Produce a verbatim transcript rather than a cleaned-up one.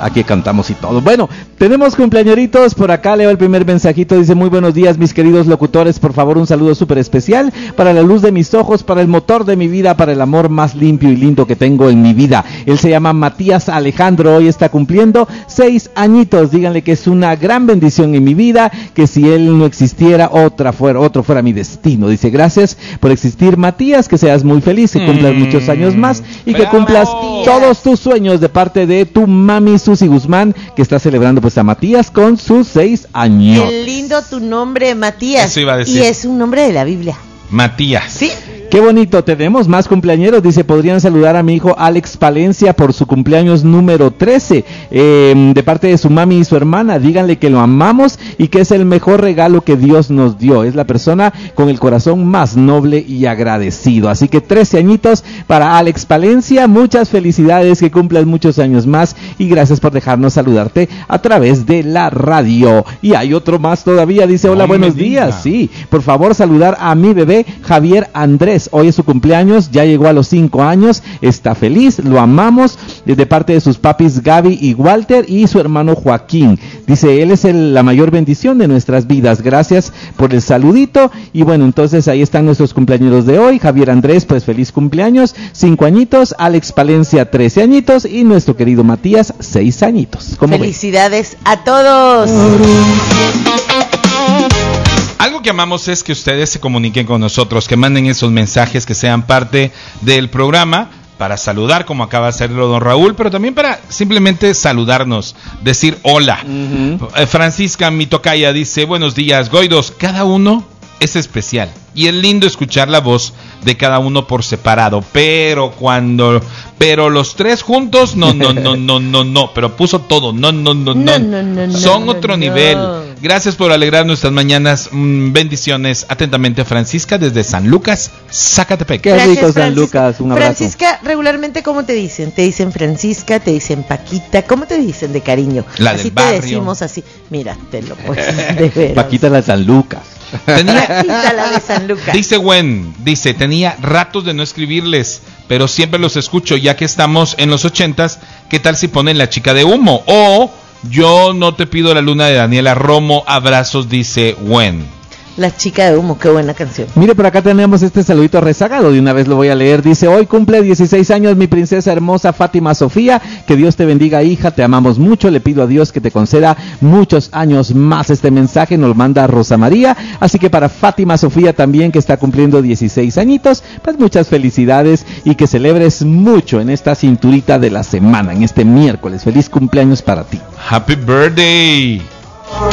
aquí cantamos y todo. Bueno, tenemos cumpleañeritos, por acá leo el primer mensajito, dice: muy buenos días mis queridos locutores, por favor un saludo súper especial para la luz de mis ojos, para el motor de mi vida, para el amor más limpio y lindo que tengo en mi vida. Él se llama Matías Alejandro, hoy está cumpliendo seis añitos, díganle que es una gran bendición en mi vida, que si él no existiera, otra fuera, otro fuera mi destino. Dice: gracias por existir, Matías, que seas muy feliz, que cumplas mm, muchos años más y que cumplas todos tus sueños de parte de tu mami Susi Guzmán, que está celebrando pues a Matías con sus seis años. Qué lindo tu nombre, Matías. Eso iba a decir. Y es un nombre de la Biblia. Matías. Sí. Qué bonito, tenemos más cumpleañeros. Dice: podrían saludar a mi hijo Alex Palencia por su cumpleaños número trece, eh, de parte de su mami y su hermana. Díganle que lo amamos y que es el mejor regalo que Dios nos dio. Es la persona con el corazón más noble y agradecido. Así que trece añitos para Alex Palencia. Muchas felicidades, que cumplas muchos años más y gracias por dejarnos saludarte a través de la radio. Y hay otro más todavía. Dice: hola, buenos días. Sí, por favor saludar a mi bebé Javier Andrés. Hoy es su cumpleaños, ya llegó a los cinco años, está feliz, lo amamos, de parte de sus papis Gaby y Walter y su hermano Joaquín. Dice: él es el, la mayor bendición de nuestras vidas. Gracias por el saludito. Y bueno, entonces ahí están nuestros cumpleaños de hoy. Javier Andrés, pues feliz cumpleaños, cinco añitos. Alex Palencia, trece añitos. Y nuestro querido Matías, seis añitos. Felicidades ven? A todos. Algo que amamos es que ustedes se comuniquen con nosotros, que manden esos mensajes, que sean parte del programa, para saludar, como acaba de hacerlo don Raúl, pero también para simplemente saludarnos, decir hola. Uh-huh. eh, Francisca, mi tocaya, dice: buenos días, Goidos, cada uno es especial y es lindo escuchar la voz de cada uno por separado, pero cuando pero los tres juntos no no no no no no pero puso todo no no no no, no, no, no son no, otro no. nivel. Gracias por alegrar nuestras mañanas. Mm, bendiciones. Atentamente, Francisca, desde San Lucas, Zacatepec. Qué Gracias, rico, San Francis- Lucas. Un abrazo. Francisca, regularmente, ¿cómo te dicen? Te dicen Francisca, te dicen Paquita, ¿cómo te dicen de cariño? La así del te barrio. Decimos así. Mira, te lo pues, de veras. Paquita la San Lucas. Tenía, Paquita la de San Lucas. Dice Gwen, dice: tenía ratos de no escribirles, pero siempre los escucho, ya que estamos en los ochentas. ¿Qué tal si ponen La Chica de Humo? O Yo no te pido la luna, de Daniela Romo. Abrazos, dice Gwen. La Chica de Humo, qué buena canción. Mire, por acá tenemos este saludito rezagado, de una vez lo voy a leer. Dice: hoy cumple dieciséis años mi princesa hermosa Fátima Sofía. Que Dios te bendiga, hija, te amamos mucho. Le pido a Dios que te conceda muchos años más. Este mensaje nos manda Rosa María. Así que para Fátima Sofía también, que está cumpliendo dieciséis añitos, pues muchas felicidades y que celebres mucho en esta cinturita de la semana, en este miércoles. Feliz cumpleaños para ti. Happy birthday.